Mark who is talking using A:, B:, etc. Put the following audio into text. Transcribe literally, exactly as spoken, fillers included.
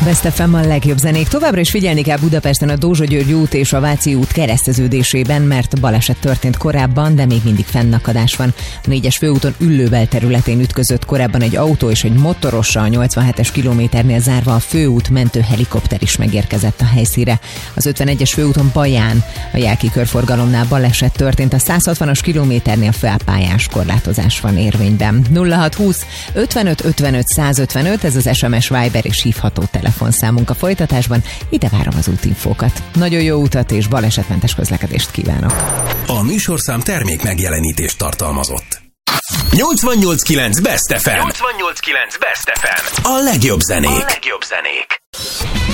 A: Best ef em a legjobb zenék. Továbbra is figyelni kell Budapesten a Dózsa-György út és a Váci út kereszteződésében, mert baleset történt korábban, de még mindig fennakadás van. A négyes főúton Üllővel területén ütközött korábban egy autó és egy motorosa, a nyolcvanhetes kilométernél zárva a főút mentőhelikopter is megérkezett a helyszínre. Az ötvenegyes főúton Baján a Jelki körforgalomnál baleset történt, a száz hatvanas kilométernél felpályás korlátozás van érvényben. nulla hat húsz ötvenöt ötvenöt száz ötvenöt, ez az es em es, Viber és hívható telefonszámunk a folytatásban. Ide várom az útinfókat. Nagyon jó utat és balesetmentes közlekedést kívánok.
B: A műsorszám termék megjelenítést tartalmazott. nyolcvannyolc kilenc Best ef em. nyolcvannyolc kilenc Best ef em. A legjobb zenék. A legjobb zenék.